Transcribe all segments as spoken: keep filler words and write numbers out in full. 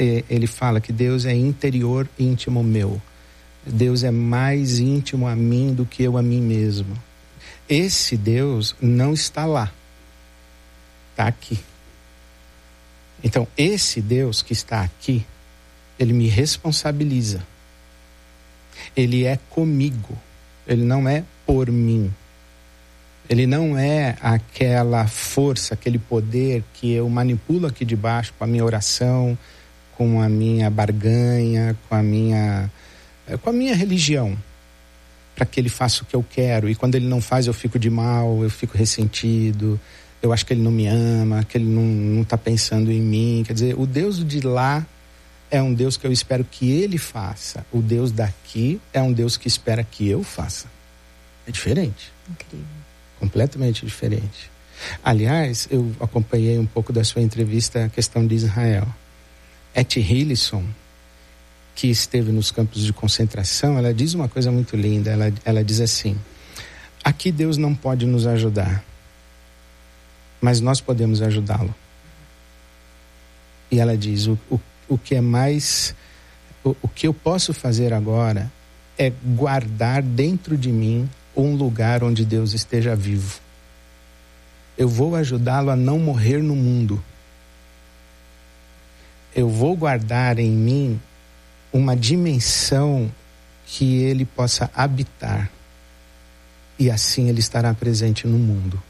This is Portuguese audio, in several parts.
ele fala que Deus é interior íntimo meu. Deus é mais íntimo a mim do que eu a mim mesmo. Esse Deus não está lá, está aqui. Então, esse Deus que está aqui, ele me responsabiliza. Ele é comigo, ele não é por mim. Ele não é aquela força, aquele poder que eu manipulo aqui de baixo com a minha oração, com a minha barganha, com a minha, com a minha religião, para que ele faça o que eu quero. E quando ele não faz, eu fico de mal, eu fico ressentido, eu acho que ele não me ama, que ele não, não está pensando em mim. Quer dizer, o Deus de lá é um Deus que eu espero que ele faça. O Deus daqui é um Deus que espera que eu faça. É diferente. Incrível. Completamente diferente. Aliás, eu acompanhei um pouco da sua entrevista a questão de Israel. Etty Hillesum, que esteve nos campos de concentração, ela diz uma coisa muito linda. Ela, ela diz assim: aqui Deus não pode nos ajudar, mas nós podemos ajudá-lo. E ela diz, o, o, o que é mais, o, o que eu posso fazer agora é guardar dentro de mim um lugar onde Deus esteja vivo. Eu vou ajudá-lo a não morrer no mundo. Eu vou guardar em mim uma dimensão que ele possa habitar. E assim ele estará presente no mundo.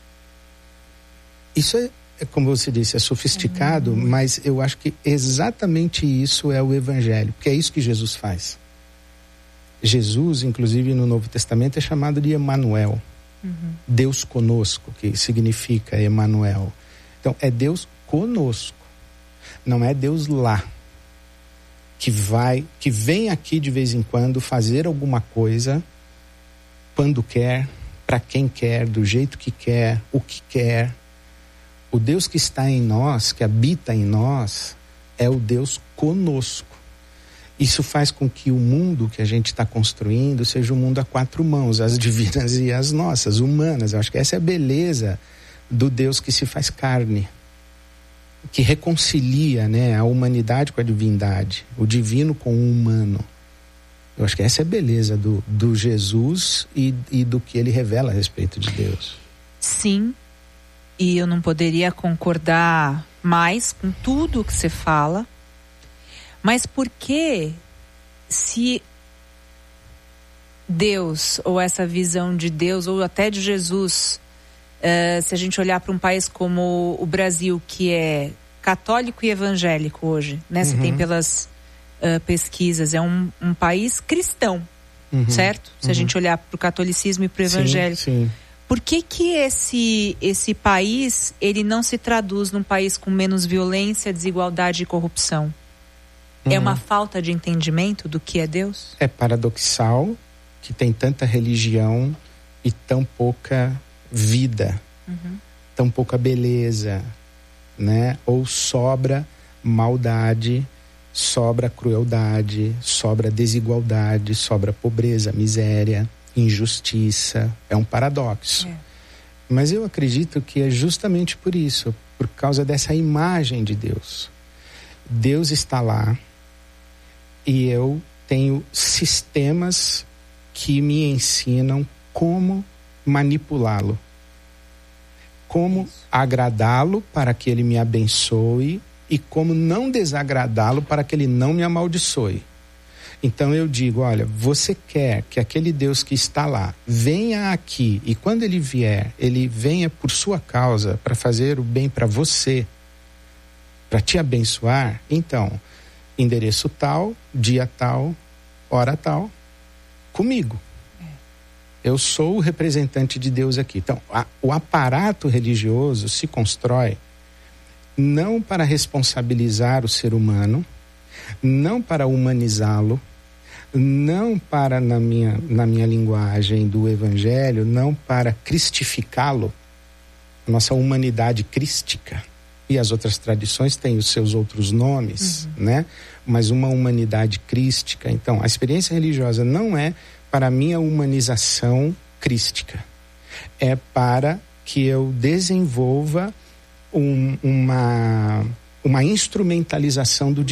Isso é, é como você disse, é sofisticado, uhum. Mas eu acho que exatamente isso é o Evangelho, porque é isso que Jesus faz. Jesus, inclusive no Novo Testamento, é chamado de Emanuel. Uhum. Deus conosco, que significa Emanuel. Então, é Deus conosco. Não é Deus lá, que vai, que vem aqui de vez em quando fazer alguma coisa, quando quer, para quem quer, do jeito que quer, o que quer. O Deus que está em nós, que habita em nós, é o Deus conosco. Isso faz com que o mundo que a gente está construindo seja um mundo a quatro mãos, as divinas e as nossas, humanas. Eu acho que essa é a beleza do Deus que se faz carne, que reconcilia, né, a humanidade com a divindade, o divino com o humano. Eu acho que essa é a beleza do, do Jesus e, e do que ele revela a respeito de Deus. Sim, e eu não poderia concordar mais com tudo o que você fala. Mas por que, se Deus, ou essa visão de Deus, ou até de Jesus, uh, se a gente olhar para um país como o Brasil, que é católico e evangélico hoje, né? Você uhum. tem pelas uh, pesquisas, é um, um país cristão, uhum. certo? Se uhum. a gente olhar para o catolicismo e para o evangélico. Sim, sim. Por que que esse, esse país, ele não se traduz num país com menos violência, desigualdade e corrupção? É uma falta de entendimento do que é Deus? É paradoxal que tem tanta religião e tão pouca vida, uhum. tão pouca beleza, né? Ou sobra maldade, sobra crueldade, sobra desigualdade, sobra pobreza, miséria, injustiça. É um paradoxo. É. Mas eu acredito que é justamente por isso, por causa dessa imagem de Deus. Deus está lá, e eu tenho sistemas que me ensinam como manipulá-lo, como agradá-lo para que ele me abençoe e como não desagradá-lo para que ele não me amaldiçoe. Então eu digo, olha, você quer que aquele Deus que está lá venha aqui, e quando ele vier, ele venha por sua causa para fazer o bem para você, para te abençoar? Então, endereço tal, dia tal, hora tal, comigo. É. Eu sou o representante de Deus aqui. Então, a, o aparato religioso se constrói não para responsabilizar o ser humano, não para humanizá-lo, não para, na minha, na minha linguagem do evangelho, não para cristificá-lo, nossa humanidade crística. E as outras tradições têm os seus outros nomes, uhum. né? Mas uma humanidade crística. Então, a experiência religiosa não é para a minha humanização crística. É para que eu desenvolva um, uma, uma instrumentalização do